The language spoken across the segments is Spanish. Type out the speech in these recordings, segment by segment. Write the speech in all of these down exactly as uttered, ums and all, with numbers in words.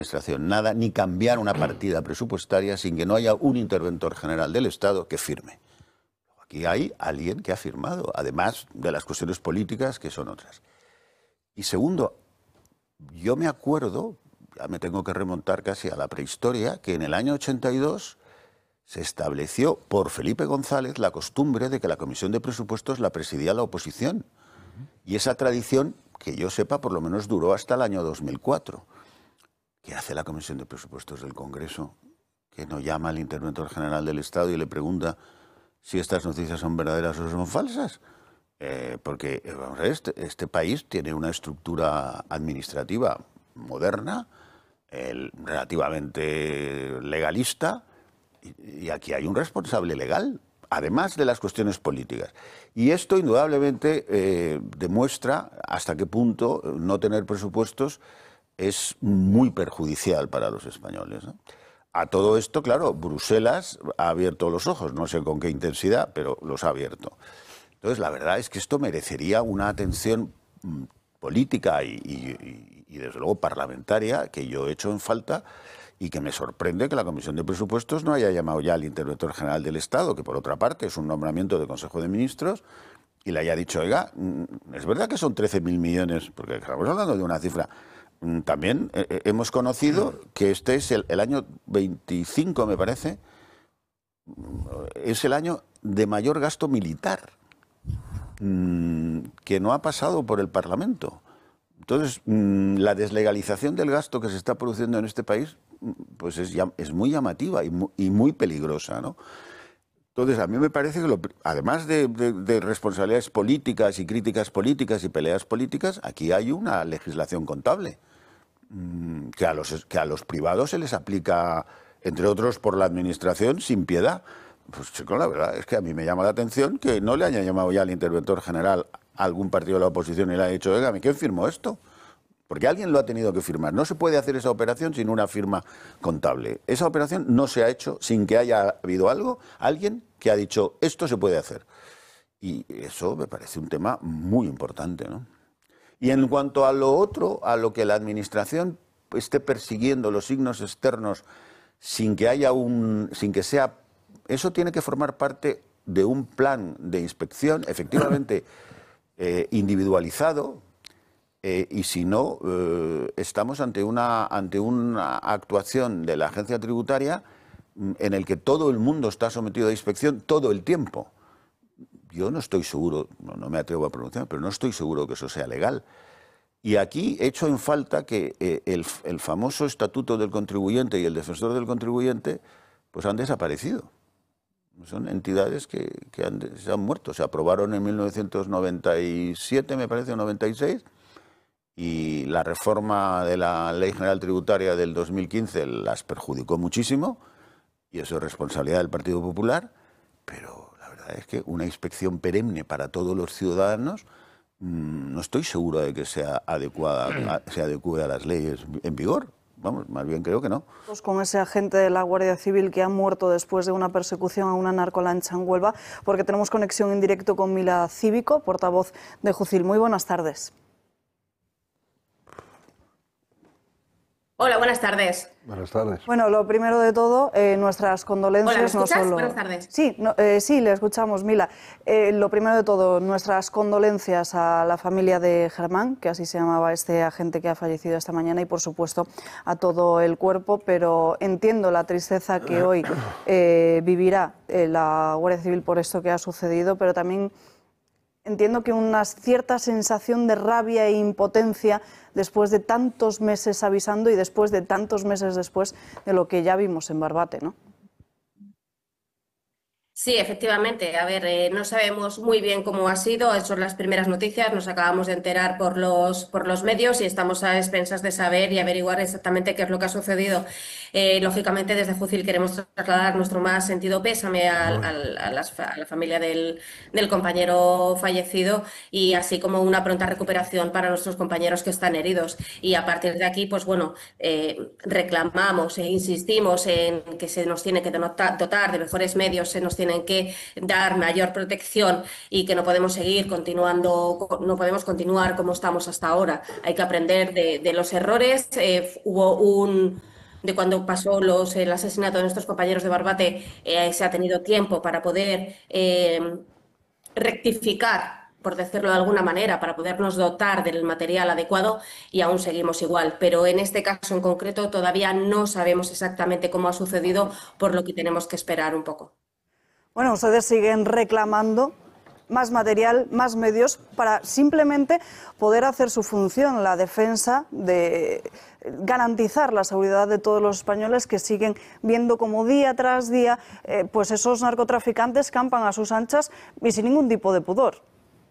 administración nada, ni cambiar una partida presupuestaria sin que no haya un interventor general del Estado que firme. Aquí hay alguien que ha firmado, además de las cuestiones políticas que son otras. Y segundo, yo me acuerdo, ya me tengo que remontar casi a la prehistoria, que en el año ochenta y dos se estableció por Felipe González la costumbre de que la Comisión de Presupuestos la presidía la oposición. Y esa tradición, que yo sepa, por lo menos duró hasta el año dos mil cuatro. ¿Qué hace la Comisión de Presupuestos del Congreso? Que no llama al interventor general del Estado y le pregunta si estas noticias son verdaderas o son falsas. Eh, porque vamos a ver, este, este país tiene una estructura administrativa moderna, eh, relativamente legalista, y, y aquí hay un responsable legal, además de las cuestiones políticas. Y esto indudablemente eh, demuestra hasta qué punto no tener presupuestos es muy perjudicial para los españoles, ¿no? A todo esto, claro, Bruselas ha abierto los ojos, no sé con qué intensidad, pero los ha abierto. Entonces, la verdad es que esto merecería una atención política y, y, y, desde luego, parlamentaria, que yo he hecho en falta y que me sorprende que la Comisión de Presupuestos no haya llamado ya al interventor general del Estado, que por otra parte es un nombramiento de Consejo de Ministros, y le haya dicho, oiga, es verdad que son trece mil millones, porque estamos hablando de una cifra. También eh, hemos conocido que este es el, el año veinticinco, me parece, es el año de mayor gasto militar, mmm, que no ha pasado por el Parlamento. Entonces, mmm, la deslegalización del gasto que se está produciendo en este país, pues es, es muy llamativa y muy, y muy peligrosa, ¿no? Entonces, a mí me parece que, lo, además de, de, de responsabilidades políticas y críticas políticas y peleas políticas, aquí hay una legislación contable que a los, que a los privados se les aplica, entre otros por la administración, sin piedad. Pues chico, la verdad es que a mí me llama la atención que no le haya llamado ya al interventor general a algún partido de la oposición y le haya dicho, oiga, ¿quién firmó esto? Porque alguien lo ha tenido que firmar. No se puede hacer esa operación sin una firma contable. Esa operación no se ha hecho sin que haya habido algo, alguien que ha dicho, esto se puede hacer. Y eso me parece un tema muy importante, ¿no? Y en cuanto a lo otro, a lo que la Administración esté persiguiendo los signos externos sin que haya un, sin que sea, eso tiene que formar parte de un plan de inspección, efectivamente eh, individualizado, eh, y si no, eh, estamos ante una, ante una actuación de la agencia tributaria en el que todo el mundo está sometido a inspección todo el tiempo. Yo no estoy seguro, no, no me atrevo a pronunciar, pero no estoy seguro que eso sea legal. Y aquí he hecho en falta que eh, el, el famoso Estatuto del Contribuyente y el Defensor del Contribuyente pues han desaparecido. Son entidades que, que han, se han muerto. Se aprobaron en mil novecientos noventa y siete, me parece, o noventa y seis, y la reforma de la Ley General Tributaria del dos mil quince las perjudicó muchísimo, y eso es responsabilidad del Partido Popular, pero es que una inspección perenne para todos los ciudadanos, mmm, no estoy seguro de que sea adecuada, se adecue a las leyes en vigor. Vamos, más bien creo que no. Con ese agente de la Guardia Civil que ha muerto después de una persecución a una narcolancha en Huelva, porque tenemos conexión en directo con Mila Cívico, portavoz de Jucil. Muy buenas tardes. Hola, buenas tardes. Buenas tardes. Bueno, lo primero de todo, eh, nuestras condolencias. Hola, ¿me escuchas? No solo... Buenas tardes. Sí, no, eh, sí, le escuchamos, Mila. Eh, lo primero de todo, nuestras condolencias a la familia de Germán, que así se llamaba este agente que ha fallecido esta mañana, y por supuesto a todo el cuerpo, pero entiendo la tristeza que hoy eh, vivirá eh, la Guardia Civil por esto que ha sucedido, pero también entiendo que una cierta sensación de rabia e impotencia después de tantos meses avisando y después de tantos meses después de lo que ya vimos en Barbate, ¿no? Sí, efectivamente. A ver, eh, no sabemos muy bien cómo ha sido. Son las primeras noticias, nos acabamos de enterar por los, por los medios y estamos a expensas de saber y averiguar exactamente qué es lo que ha sucedido. Eh, lógicamente, desde Jucil queremos trasladar nuestro más sentido pésame al, al, a, las, a la familia del, del compañero fallecido, y así como una pronta recuperación para nuestros compañeros que están heridos. Y a partir de aquí, pues bueno, eh, reclamamos e insistimos en que se nos tiene que dotar de mejores medios, se nos tiene tienen que dar mayor protección y que no podemos seguir continuando, no podemos continuar como estamos hasta ahora. Hay que aprender de, de los errores. Eh, hubo un de cuando pasó los, el asesinato de nuestros compañeros de Barbate, eh, se ha tenido tiempo para poder eh, rectificar, por decirlo de alguna manera, para podernos dotar del material adecuado y aún seguimos igual. Pero en este caso en concreto todavía no sabemos exactamente cómo ha sucedido, por lo que tenemos que esperar un poco. Bueno, ustedes siguen reclamando más material, más medios para simplemente poder hacer su función, la defensa de garantizar la seguridad de todos los españoles que siguen viendo como día tras día eh, pues esos narcotraficantes campan a sus anchas y sin ningún tipo de pudor.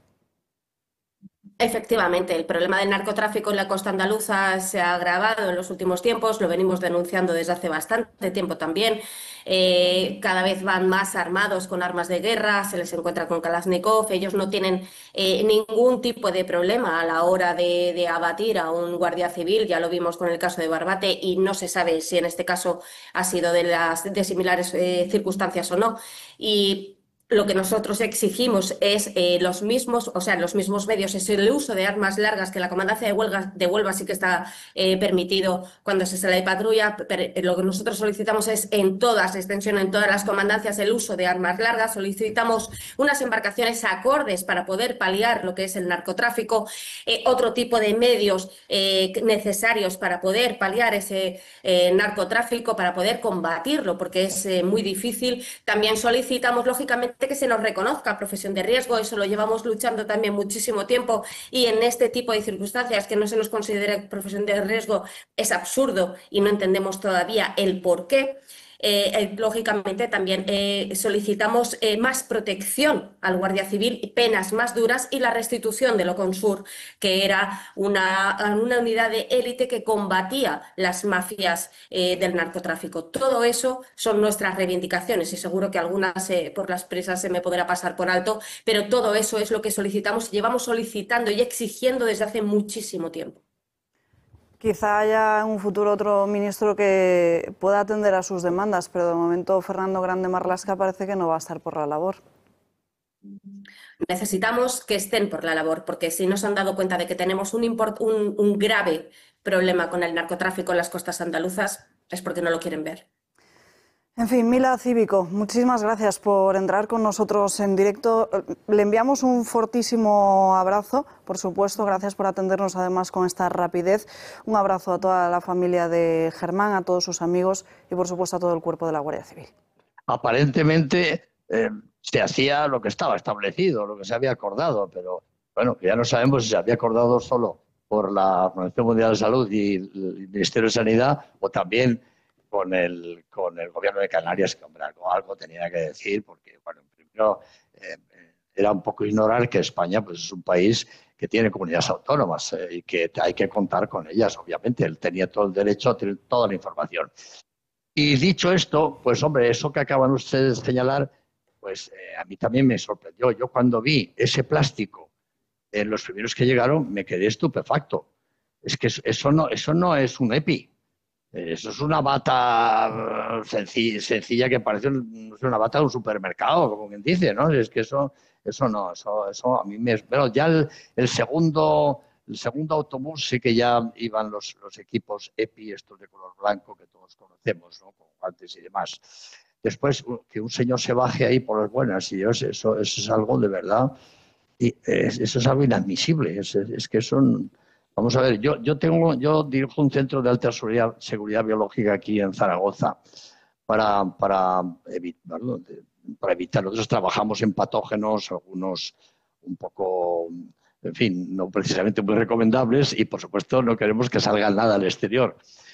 Efectivamente, el problema del narcotráfico en la costa andaluza se ha agravado en los últimos tiempos, lo venimos denunciando desde hace bastante tiempo también. Eh, cada vez van más armados con armas de guerra, se les encuentra con Kalashnikov, ellos no tienen eh, ningún tipo de problema a la hora de, de abatir a un guardia civil, ya lo vimos con el caso de Barbate y no se sabe si en este caso ha sido de, las, de similares eh, circunstancias o no. Y lo que nosotros exigimos es eh, los mismos, o sea, los mismos medios, es el uso de armas largas, que la comandancia de Huelva, de Huelva sí que está eh, permitido cuando se sale de patrulla, pero lo que nosotros solicitamos es en todas, extensión en todas las comandancias, el uso de armas largas, solicitamos unas embarcaciones acordes para poder paliar lo que es el narcotráfico, eh, otro tipo de medios eh, necesarios para poder paliar ese eh, narcotráfico, para poder combatirlo, porque es eh, muy difícil. También solicitamos, lógicamente, que se nos reconozca profesión de riesgo, eso lo llevamos luchando también muchísimo tiempo y en este tipo de circunstancias que no se nos considere profesión de riesgo es absurdo y no entendemos todavía el por qué. Eh, eh, lógicamente también eh, solicitamos eh, más protección al guardia civil, penas más duras y la restitución de Loconsur, que era una, una unidad de élite que combatía las mafias eh, del narcotráfico. Todo eso son nuestras reivindicaciones y seguro que algunas eh, por las prisas se me podrá pasar por alto, pero todo eso es lo que solicitamos y llevamos solicitando y exigiendo desde hace muchísimo tiempo. Quizá haya en un futuro otro ministro que pueda atender a sus demandas, pero de momento Fernando Grande Marlaska parece que no va a estar por la labor. Necesitamos que estén por la labor, porque si no se han dado cuenta de que tenemos un, import, un, un grave problema con el narcotráfico en las costas andaluzas, es porque no lo quieren ver. En fin, Mila Cívico, muchísimas gracias por entrar con nosotros en directo. Le enviamos un fortísimo abrazo, por supuesto, gracias por atendernos además con esta rapidez. Un abrazo a toda la familia de Germán, a todos sus amigos y por supuesto a todo el cuerpo de la Guardia Civil. Aparentemente eh, se hacía lo que estaba establecido, lo que se había acordado, pero bueno, ya no sabemos si se había acordado solo por la Organización Mundial de Salud y el Ministerio de Sanidad o también con el, con el gobierno de Canarias, que hombre, algo, algo tenía que decir, porque bueno, primero eh, era un poco ignorar que España pues, es un país que tiene comunidades autónomas eh, y que hay que contar con ellas, obviamente. Él tenía todo el derecho a tener toda la información. Y dicho esto, pues hombre, eso que acaban ustedes de señalar, pues eh, a mí también me sorprendió. Yo cuando vi ese plástico en los primeros que llegaron, me quedé estupefacto. Es que eso no, eso no es un EPI. Eso es una bata sencilla, sencilla que parece una bata de un supermercado, como quien dice, ¿no? Es que eso, eso no, eso, eso a mí me... Pero ya el, el segundo, el segundo autobús sí que ya iban los, los equipos EPI, estos de color blanco que todos conocemos, ¿no? Con guantes y demás. Después, que un señor se baje ahí por las buenas y eso, eso, eso es algo de verdad, y es, eso es algo inadmisible. Es, es que son... Vamos a ver, yo, yo, tengo, yo dirijo un centro de alta seguridad, seguridad biológica aquí en Zaragoza para, para, evitar, para evitar. Nosotros trabajamos en patógenos, algunos un poco, en fin, no precisamente muy recomendables y, por supuesto, no queremos que salga nada al exterior.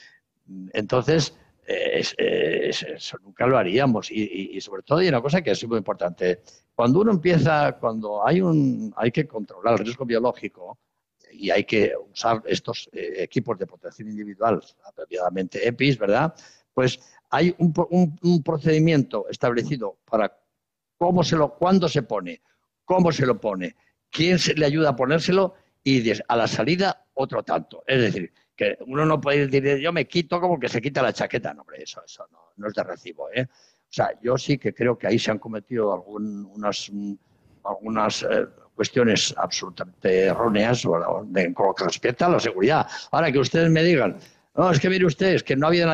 Entonces, es, es, eso nunca lo haríamos. Y, y, y, sobre todo, hay una cosa que es muy importante. Cuando uno empieza, cuando hay, un, hay que controlar el riesgo biológico, y hay que usar estos eh, equipos de protección individual, abreviadamente EPIs, ¿verdad? Pues hay un, un, un procedimiento establecido para cómo se lo, cuándo se pone, cómo se lo pone, quién se le ayuda a ponérselo y a la salida otro tanto. Es decir, que uno no puede decir yo me quito como que se quita la chaqueta. No, hombre, eso, eso no, no es de recibo, ¿eh? O sea, yo sí que creo que ahí se han cometido algún, unas, algunas eh, cuestiones absolutamente erróneas bueno, de, con lo que respecta a la seguridad. Ahora que ustedes me digan, no, es que mire ustedes que no había